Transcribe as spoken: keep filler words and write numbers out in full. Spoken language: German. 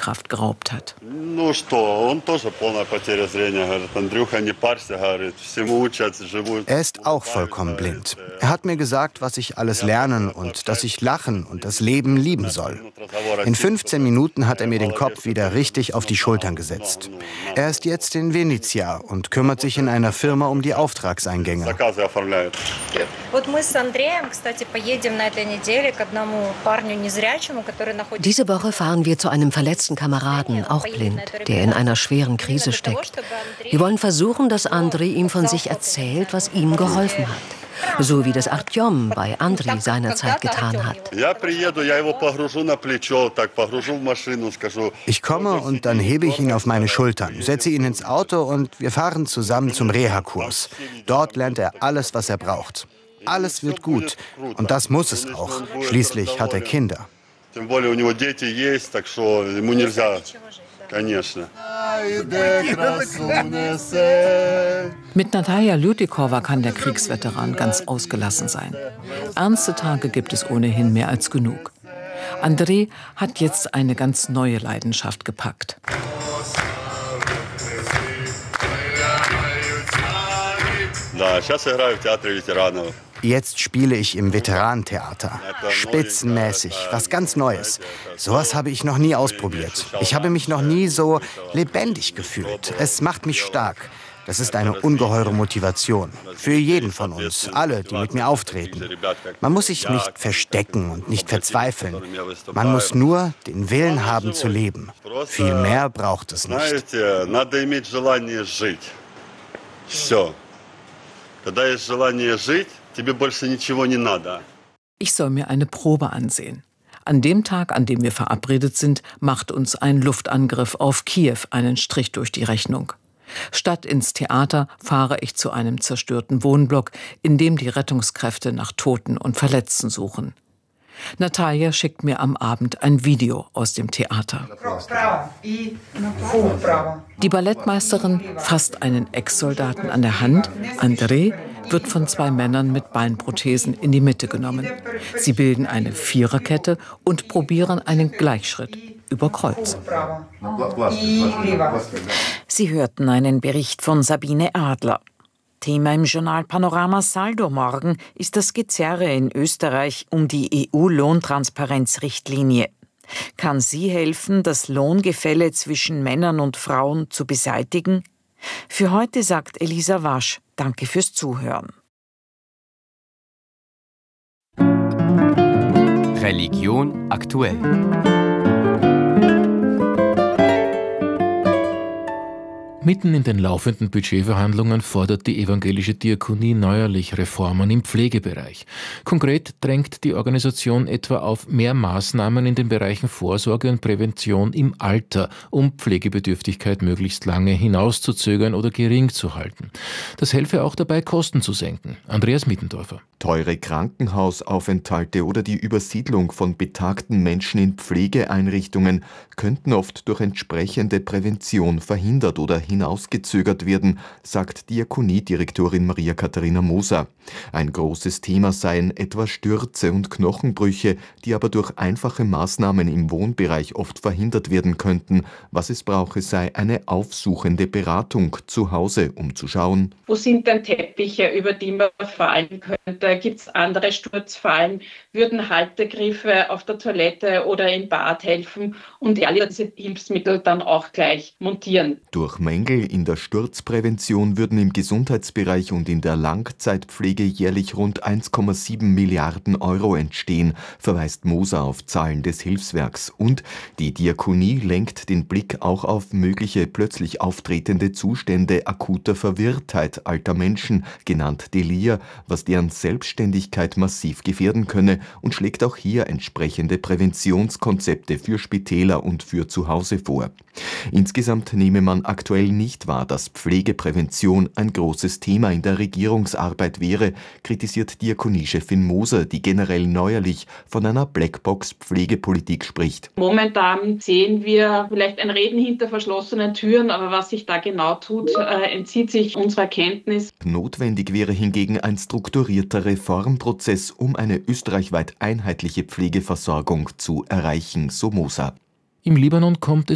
Sehkraft geraubt hat. Er ist auch vollkommen blind. Er hat mir gesagt, was ich alles lernen und dass ich lachen und das Leben lieben soll. In fünfzehn Minuten hat er mir den Kopf wieder richtig auf die Schultern gesetzt. Er ist jetzt in Venezia und kümmert sich in einer Firma um die Auftragseingänge. Diese Woche fahren wir zu einem verletzten Kameraden, auch blind, der in einer schweren Krise steckt. Wir wollen versuchen, dass Andrei ihm von sich erzählt, was ihm geholfen hat. So wie das Artjom bei Andrei seinerzeit getan hat. Ich komme und dann hebe ich ihn auf meine Schultern, setze ihn ins Auto und wir fahren zusammen zum Reha-Kurs. Dort lernt er alles, was er braucht. Alles wird gut und das muss es auch. Schließlich hat er Kinder. Mit Natalia Ljutikova kann der Kriegsveteran ganz ausgelassen sein. Ernste Tage gibt es ohnehin mehr als genug. Andrei hat jetzt eine ganz neue Leidenschaft gepackt. Jetzt spiele ich im Veteranentheater. Spitzenmäßig, was ganz Neues. Sowas habe ich noch nie ausprobiert. Ich habe mich noch nie so lebendig gefühlt. Es macht mich stark. Das ist eine ungeheure Motivation. Für jeden von uns, alle, die mit mir auftreten. Man muss sich nicht verstecken und nicht verzweifeln. Man muss nur den Willen haben zu leben. Viel mehr braucht es nicht. Ich soll mir eine Probe ansehen. An dem Tag, an dem wir verabredet sind, macht uns ein Luftangriff auf Kiew einen Strich durch die Rechnung. Statt ins Theater fahre ich zu einem zerstörten Wohnblock, in dem die Rettungskräfte nach Toten und Verletzten suchen. Natalia schickt mir am Abend ein Video aus dem Theater. Die Ballettmeisterin fasst einen Ex-Soldaten an der Hand. Andrei wird von zwei Männern mit Beinprothesen in die Mitte genommen. Sie bilden eine Viererkette und probieren einen Gleichschritt über Kreuz. Sie hörten einen Bericht von Sabine Adler. Thema im Journal Panorama Saldo morgen ist das Gezerre in Österreich um die E U-Lohntransparenzrichtlinie. Kann sie helfen, das Lohngefälle zwischen Männern und Frauen zu beseitigen? Für heute sagt Elisa Wasch, danke fürs Zuhören. Religion aktuell. Mitten in den laufenden Budgetverhandlungen fordert die evangelische Diakonie neuerlich Reformen im Pflegebereich. Konkret drängt die Organisation etwa auf mehr Maßnahmen in den Bereichen Vorsorge und Prävention im Alter, um Pflegebedürftigkeit möglichst lange hinauszuzögern oder gering zu halten. Das helfe auch dabei, Kosten zu senken. Andreas Mittendorfer. Teure Krankenhausaufenthalte oder die Übersiedlung von betagten Menschen in Pflegeeinrichtungen könnten oft durch entsprechende Prävention verhindert oder hinausgezögert werden, sagt Diakoniedirektorin Maria Katharina Moser. Ein großes Thema seien etwa Stürze und Knochenbrüche, die aber durch einfache Maßnahmen im Wohnbereich oft verhindert werden könnten. Was es brauche, sei eine aufsuchende Beratung zu Hause, um zu schauen: Wo sind denn Teppiche, über die man fallen könnte? Gibt es andere Sturzfallen? Würden Haltegriffe auf der Toilette oder im Bad helfen? Und alle diese Hilfsmittel dann auch gleich montieren. Durch Mängel in der Sturzprävention würden im Gesundheitsbereich und in der Langzeitpflege jährlich rund eins Komma sieben Milliarden Euro entstehen, verweist Moser auf Zahlen des Hilfswerks. Und die Diakonie lenkt den Blick auch auf mögliche plötzlich auftretende Zustände akuter Verwirrtheit alter Menschen, genannt Delir, was deren Selbstständigkeit massiv gefährden könne, und schlägt auch hier entsprechende Präventionskonzepte für Spitäler und für zu Hause vor. Insgesamt nehme man aktuell nicht wahr, dass Pflegeprävention ein großes Thema in der Regierungsarbeit wäre, kritisiert Diakoniechefin Moser, die generell neuerlich von einer Blackbox-Pflegepolitik spricht. Momentan sehen wir vielleicht ein Reden hinter verschlossenen Türen, aber was sich da genau tut, äh, entzieht sich unserer Kenntnis. Notwendig wäre hingegen ein strukturierter Reformprozess, um eine österreichweit einheitliche Pflegeversorgung zu erreichen, so Moser. Im Libanon kommt es